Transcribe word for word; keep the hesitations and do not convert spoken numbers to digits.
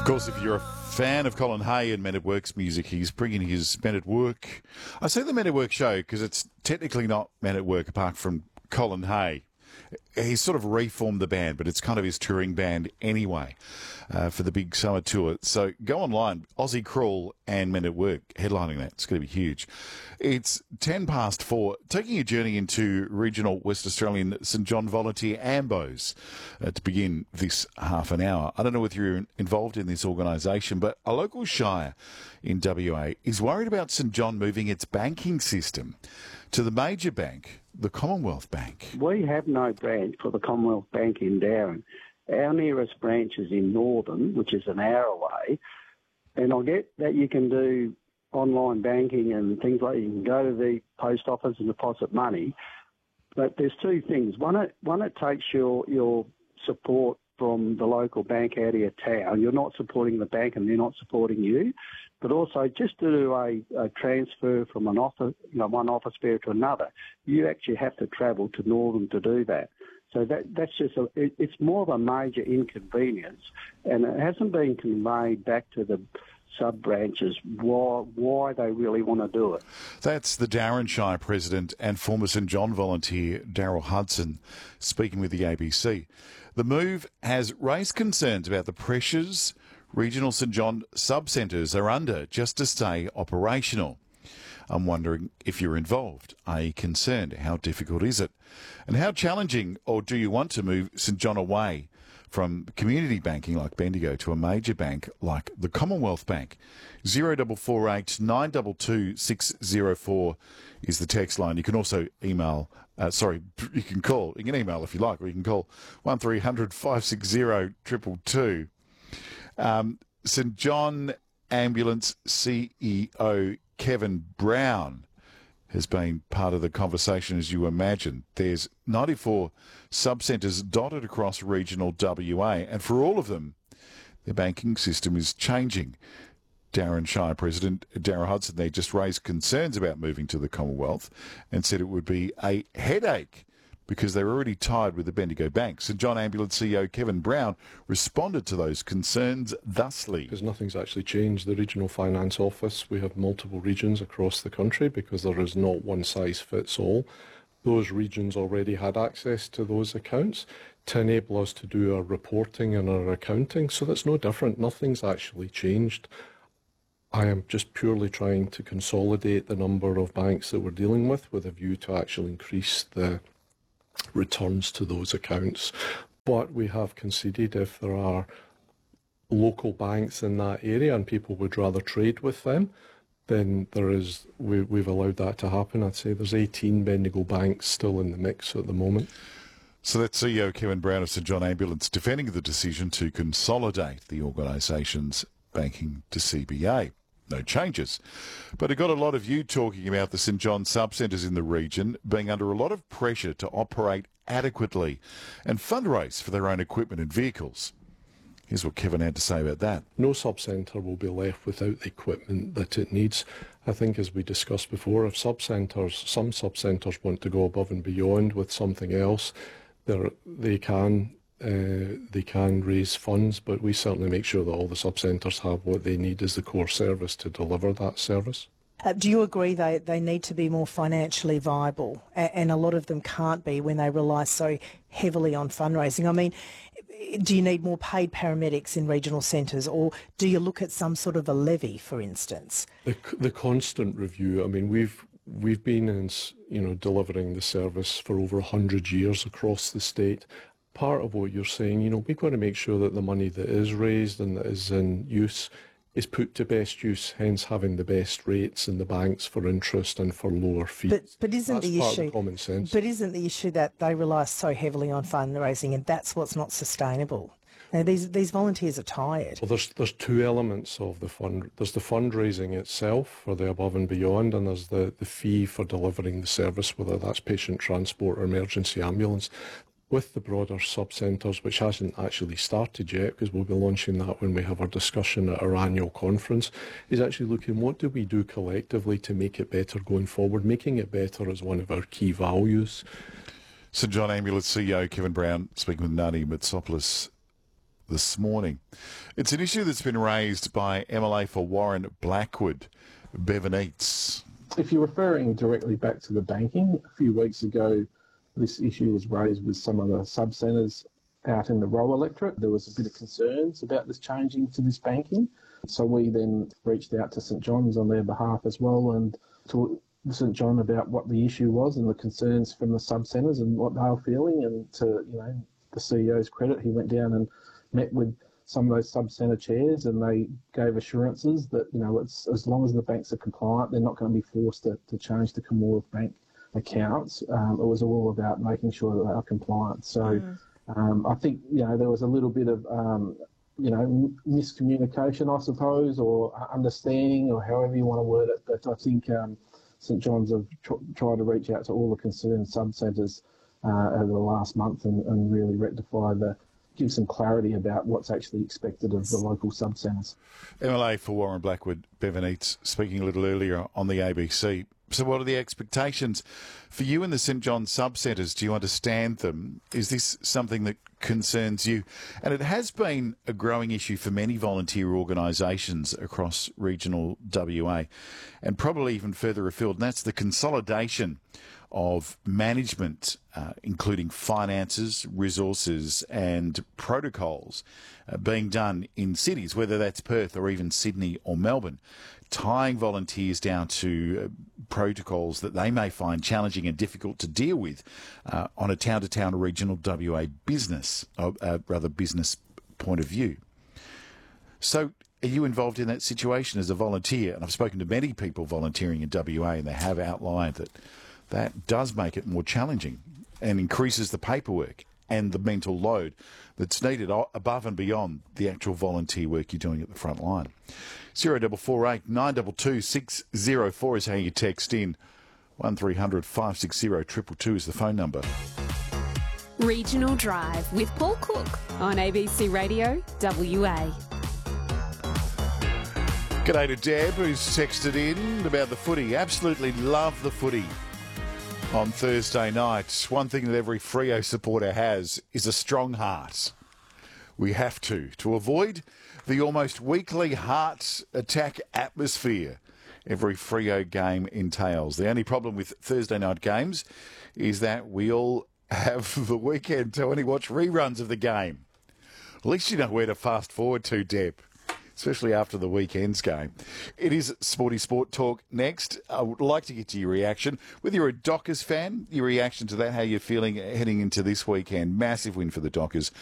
Of course, if you're a fan of Colin Hay and Men at Work's music, he's bringing his Men at Work. I say the Men at Work show because it's technically not Men at Work apart from Colin Hay. He's sort of reformed the band, but it's kind of his touring band anyway uh, for the big summer tour. So go online, Aussie Crawl and Men at Work headlining that. It's going to be huge. It's ten past four, taking a journey into regional West Australian St John volunteer Ambos uh, to begin this half an hour. I don't know whether you're involved in this organisation, but a local shire in W A is worried about St John moving its banking system to the major bank, the Commonwealth Bank. We have no branch for the Commonwealth Bank in Darren. Our nearest branch is in Northern, which is an hour away. And I get that you can do online banking and things like that. You can go to the post office and deposit money. But there's two things. One, it, one, it takes your, your support from the local bank out of your town. You're not supporting the bank and they're not supporting you. But also, just to do a, a transfer from an office, you know, one office bearer to another, you actually have to travel to Northern to do that. So that that's just a, it, it's more of a major inconvenience, and it hasn't been conveyed back to the sub branches why why they really want to do it. That's the Darren Shire president and former St John volunteer Daryl Hudson speaking with the A B C. The move has raised concerns about the pressures regional St John sub-centres are under just to stay operational. I'm wondering if you're involved. Are you concerned? How difficult is it? And how challenging, or do you want to move St John away from community banking like Bendigo to a major bank like the Commonwealth Bank? zero four four eight nine two two six zero four is the text line. You can also email, uh, sorry, you can call. You can email if you like, or you can call one three hundred five six zero two two two. Um, St John Ambulance C E O Kevin Brown has been part of the conversation, as you imagine. There's ninety-four sub-centres dotted across regional W A, and for all of them, their banking system is changing. Darren Shire President Daryl Hudson there just raised concerns about moving to the Commonwealth and said it would be a headache because they're already tied with the Bendigo Bank. St John Ambulance C E O Kevin Brown responded to those concerns thusly. Because nothing's actually changed. The Regional Finance Office, we have multiple regions across the country because there is not one size fits all. Those regions already had access to those accounts to enable us to do our reporting and our accounting, so that's no different. Nothing's actually changed. I am just purely trying to consolidate the number of banks that we're dealing with with a view to actually increase the returns to those accounts. But we have conceded if there are local banks in that area and people would rather trade with them, then there is, we, we've allowed that to happen. I'd say there's eighteen Bendigo banks still in the mix at the moment. So that's C E O Kevin Brown of St John Ambulance defending the decision to consolidate the organisation's banking to C B A. No changes. But it got a lot of you talking about the St John sub-centres in the region being under a lot of pressure to operate adequately and fundraise for their own equipment and vehicles. Here's what Kevin had to say about that. No sub-centre will be left without the equipment that it needs. I think, as we discussed before, if sub-centres, some sub-centres want to go above and beyond with something else, they can Uh, they can raise funds, but we certainly make sure that all the sub-centres have what they need as the core service to deliver that service. Uh, do you agree they, they need to be more financially viable, and, and a lot of them can't be when they rely so heavily on fundraising? I mean, do you need more paid paramedics in regional centres, or do you look at some sort of a levy, for instance? The, the constant review, I mean, we've we've been in, you know, delivering the service for over one hundred years across the state. Part of what you're saying, you know, we've got to make sure that the money that is raised and that is in use is put to best use, hence having the best rates in the banks for interest and for lower fees. But, but isn't that's the part issue? Of common sense. But isn't the issue that they rely so heavily on fundraising, and that's what's not sustainable? Now, these these volunteers are tired. Well, there's there's two elements of the fund. There's the fundraising itself for the above and beyond, and there's the the fee for delivering the service, whether that's patient transport or emergency ambulance. With the broader sub-centres, which hasn't actually started yet, because we'll be launching that when we have our discussion at our annual conference, is actually looking what do we do collectively to make it better going forward. Making it better is one of our key values. St John Ambulance C E O Kevin Brown speaking with Nani Mitsopoulos this morning. It's an issue that's been raised by M L A for Warren Blackwood, Bevan Eates. If you're referring directly back to the banking, a few weeks ago, this issue was raised with some of the sub-centres out in the Roe electorate. There was a bit of concerns about this changing to this banking. So we then reached out to St John's on their behalf as well and talked to St John about what the issue was and the concerns from the sub-centres and what they were feeling. And to, you know, the C E O's credit, he went down and met with some of those sub-centre chairs and they gave assurances that, you know, it's, as long as the banks are compliant, they're not going to be forced to, to change the Commonwealth Bank accounts. Um, it was all about making sure that they are compliant. So mm. um, I think, you know, there was a little bit of, um, you know, miscommunication, I suppose, or understanding, or however you want to word it. But I think um, St John's have tr- tried to reach out to all the concerned sub-centres uh, over the last month and, and really rectify the, give some clarity about what's actually expected of the local sub-centres. M L A for Warren Blackwood, Bevan Eates, speaking a little earlier on the A B C. So what are the expectations for you in the St John's sub-centres? Do you understand them? Is this something that concerns you? And it has been a growing issue for many volunteer organisations across regional W A and probably even further afield, and that's the consolidation of management, uh, including finances, resources and protocols uh, being done in cities, whether that's Perth or even Sydney or Melbourne, tying volunteers down to uh, protocols that they may find challenging and difficult to deal with uh, on a town-to-town or regional W A business, or uh, rather business point of view. So are you involved in that situation as a volunteer? And I've spoken to many people volunteering in W A and they have outlined that that does make it more challenging and increases the paperwork and the mental load that's needed above and beyond the actual volunteer work you're doing at the front line. zero four four eight nine two two six zero four is how you text in. one three hundred five six zero two two two is the phone number. Regional Drive with Paul Cook on A B C Radio W A. G'day to Deb, who's texted in about the footy. Absolutely love the footy. On Thursday night, one thing that every Freo supporter has is a strong heart. We have to, to avoid the almost weekly heart attack atmosphere every Freo game entails. The only problem with Thursday night games is that we all have the weekend to only watch reruns of the game. At least you know where to fast forward to, Deb, especially after the weekend's game. It is Sporty Sport Talk next. I would like to get to your reaction. Whether you're a Dockers fan, your reaction to that, how you're feeling heading into this weekend. Massive win for the Dockers